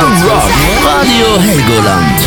Rock Radio Helgoland.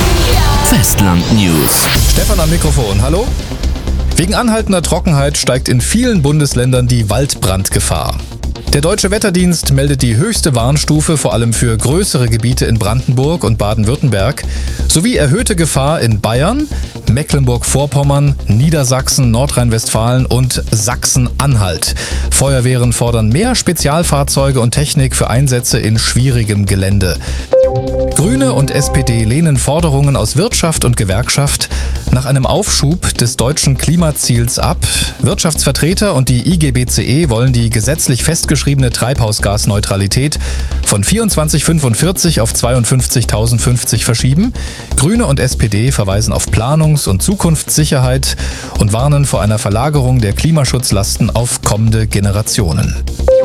Festland News. Stefan am Mikrofon, hallo? Wegen anhaltender Trockenheit steigt in vielen Bundesländern die Waldbrandgefahr. Der Deutsche Wetterdienst meldet die höchste Warnstufe vor allem für größere Gebiete in Brandenburg und Baden-Württemberg sowie erhöhte Gefahr in Bayern, Mecklenburg-Vorpommern, Niedersachsen, Nordrhein-Westfalen und Sachsen-Anhalt. Feuerwehren fordern mehr Spezialfahrzeuge und Technik für Einsätze in schwierigem Gelände. Grüne und SPD lehnen Forderungen aus Wirtschaft und Gewerkschaft nach einem Aufschub des deutschen Klimaziels ab. Wirtschaftsvertreter und die IGBCE wollen die gesetzlich festgeschriebene Treibhausgasneutralität von 24,45 auf 52.050 verschieben. Grüne und SPD verweisen auf Planungs- und Zukunftssicherheit und warnen vor einer Verlagerung der Klimaschutzlasten auf kommende Generationen.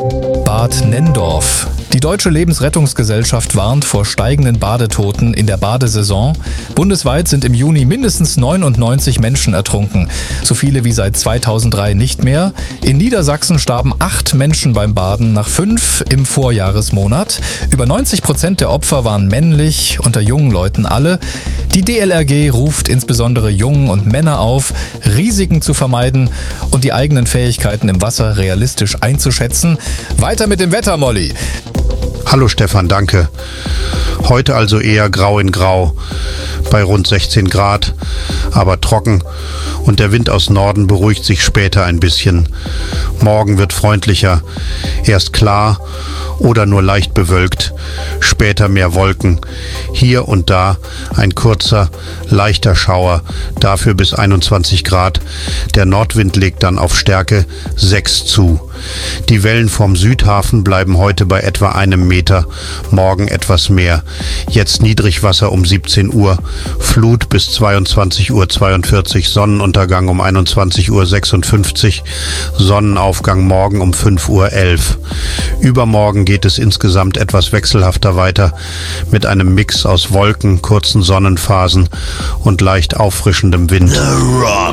Bad Nenndorf. Die Deutsche Lebensrettungsgesellschaft warnt vor steigenden Badetoten in der Badesaison. Bundesweit sind im Juni mindestens 99 Menschen ertrunken. So viele wie seit 2003 nicht mehr. In Niedersachsen starben 8 Menschen beim Baden nach 5 im Vorjahresmonat. Über 90% der Opfer waren männlich, unter jungen Leuten alle. Die DLRG ruft insbesondere Jungen und Männer auf, Risiken zu vermeiden und die eigenen Fähigkeiten im Wasser realistisch einzuschätzen. Weiter mit dem Wetter, Molly. Hallo Stefan, danke. Heute also eher grau in grau, bei rund 16 Grad, aber trocken und der Wind aus Norden beruhigt sich später ein bisschen. Morgen wird freundlicher, erst klar oder nur leicht bewölkt, später mehr Wolken. Hier und da ein kurzer, leichter Schauer, dafür bis 21 Grad. Der Nordwind legt dann auf Stärke 6 zu. Die Wellen vom Südhafen bleiben heute bei etwa 1 Meter, morgen etwas mehr. Jetzt Niedrigwasser um 17 Uhr, Flut bis 22:42 Uhr, Sonnenuntergang um 21:56 Uhr, Sonnenaufgang morgen um 5:11 Uhr. Übermorgen geht es insgesamt etwas wechselhafter weiter mit einem Mix aus Wolken, kurzen Sonnenphasen und leicht auffrischendem Wind. The Rock.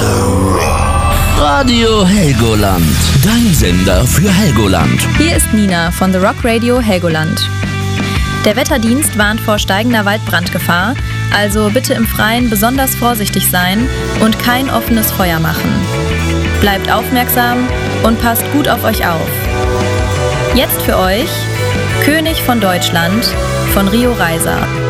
Radio Helgoland. Dein Sender für Helgoland. Hier ist Nina von The Rock Radio Helgoland. Der Wetterdienst warnt vor steigender Waldbrandgefahr, also bitte im Freien besonders vorsichtig sein und kein offenes Feuer machen. Bleibt aufmerksam und passt gut auf euch auf. Jetzt für euch König von Deutschland von Rio Reiser.